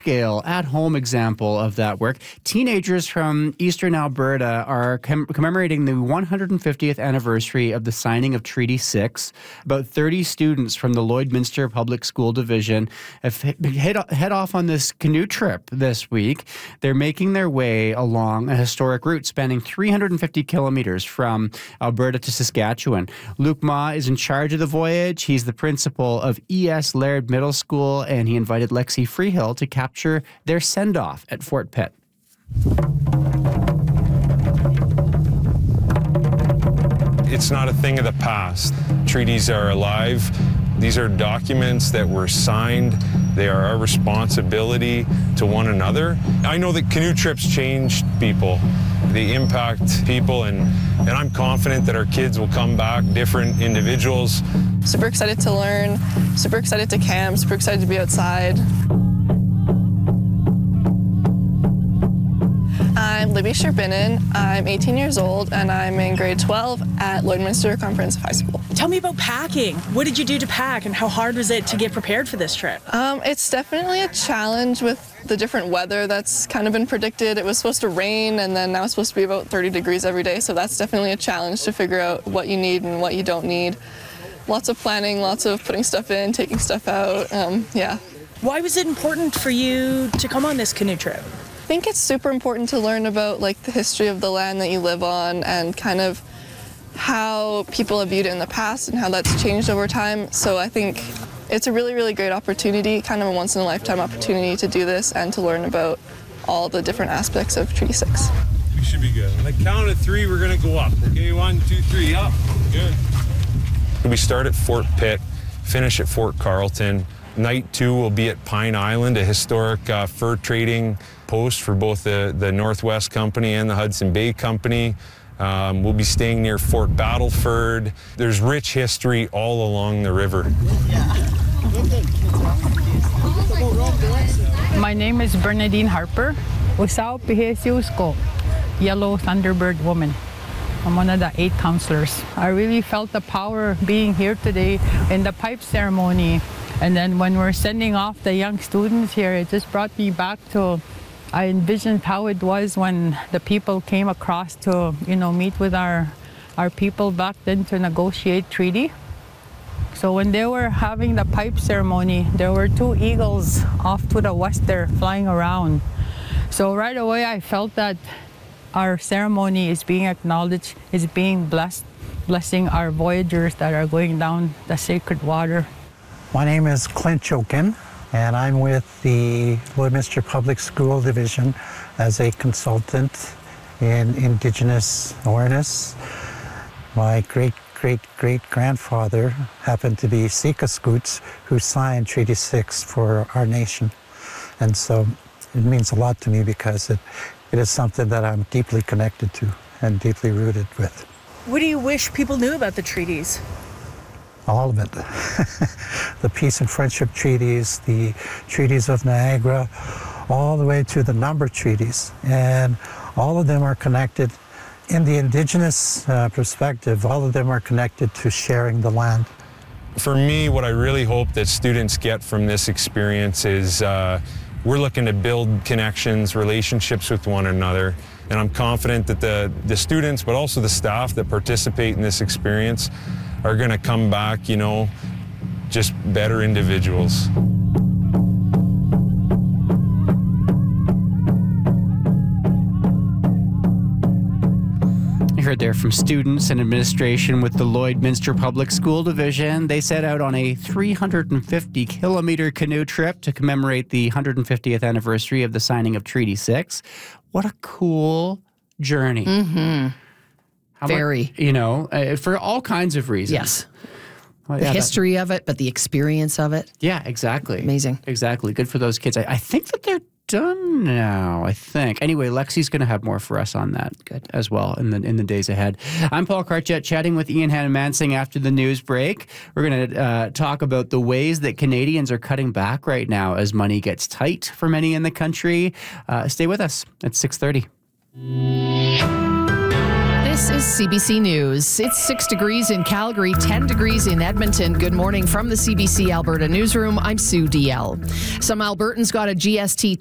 scale, at-home example of that work. Teenagers from Eastern Alberta are commemorating the 150th anniversary of the signing of Treaty 6. About 30 students from the Lloydminster Public School Division have head off on this canoe trip this week. They're making their way along a historic route spanning 350 kilometers from Alberta to Saskatchewan. Luke Ma is in charge of the voyage. He's the principal of E.S. Laird Middle School, and he invited Lexi Freehill to capture their send-off at Fort Pitt. It's not a thing of the past. Treaties are alive. These are documents that were signed. They are our responsibility to one another. I know that canoe trips change people. They impact people, and I'm confident that our kids will come back different individuals. Super excited to learn, super excited to camp, super excited to be outside. I'm Libby Sherbinnen. I'm 18 years old, and I'm in grade 12 at Lloydminster Comprehensive High School. Tell me about packing. What did you do to pack, and how hard was it to get prepared for this trip? It's definitely a challenge with the different weather that's kind of been predicted. It was supposed to rain, and then now it's supposed to be about 30 degrees every day, so that's definitely a challenge to figure out what you need and what you don't need. Lots of planning, lots of putting stuff in, taking stuff out, yeah. Why was it important for you to come on this canoe trip? I think it's super important to learn about the history of the land that you live on and kind of how people have viewed it in the past and how that's changed over time. So I think it's a really, really great opportunity, kind of a once-in-a-lifetime opportunity to do this and to learn about all the different aspects of Treaty 6. We should be good. On the count of 3, we're going to go up. Okay, 1, 2, 3, up. Good. We start at Fort Pitt, finish at Fort Carlton. Night 2 will be at Pine Island, a historic fur trading post for both the Northwest Company and the Hudson Bay Company. We'll be staying near Fort Battleford. There's rich history all along the river. My name is Bernadine Harper. Usao Pihesiusko, Yellow Thunderbird Woman. I'm one of the 8 counselors. I really felt the power being here today in the pipe ceremony. And then when we're sending off the young students here, it just brought me back to, I envisioned how it was when the people came across to, meet with our people back then to negotiate treaty. So when they were having the pipe ceremony, there were 2 eagles off to the west there flying around. So right away I felt that our ceremony is being acknowledged, is being blessed, blessing our voyagers that are going down the sacred water. My name is Clint Jokin, and I'm with the Lloydminster Public School Division as a consultant in Indigenous awareness. My great-great-great-grandfather happened to be Sika Scoots, who signed Treaty 6 for our nation. And so it means a lot to me because it is something that I'm deeply connected to and deeply rooted with. What do you wish people knew about the treaties? All of it. The peace and friendship treaties, the treaties of Niagara, all the way to the number treaties. And all of them are connected in the Indigenous perspective. All of them are connected to sharing the land. For me, what I really hope that students get from this experience is we're looking to build connections, relationships with one another. And I'm confident that the students, but also the staff that participate in this experience are going to come back, just better individuals. You heard there from students and administration with the Lloydminster Public School Division. They set out on a 350-kilometer canoe trip to commemorate the 150th anniversary of the signing of Treaty 6. What a cool journey. Mm-hmm. Very. For all kinds of reasons. Yes. Well, the history of it, but the experience of it. Yeah, exactly. Amazing. Exactly. Good for those kids. I think that they're done now, I think. Anyway, Lexi's going to have more for us on that as well in the days ahead. I'm Paul Karchet, chatting with Ian Hanomansing after the news break. We're going to talk about the ways that Canadians are cutting back right now as money gets tight for many in the country. Stay with us at 6:30. This This is CBC News. It's 6 degrees in Calgary, 10 degrees in Edmonton. Good morning from the CBC Alberta newsroom. I'm Sue DL. Some Albertans got a GST